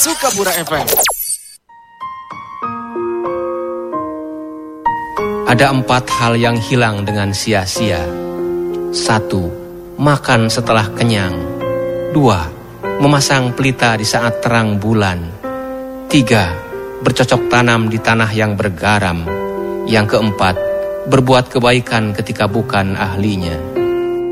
Sukabura FM. Ada 4 hal yang hilang dengan sia-sia. 1. Makan setelah kenyang. 2. Memasang pelita di saat terang bulan. 3. Bercocok tanam di tanah yang bergaram. Yang keempat, berbuat kebaikan ketika bukan ahlinya.